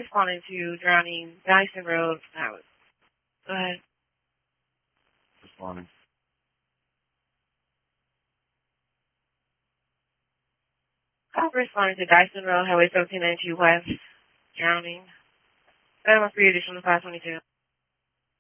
responding to drowning Dyson Road. Go ahead. Responding. Cop responding to Dyson Road, Highway 1792 West, drowning. That must be additional 522.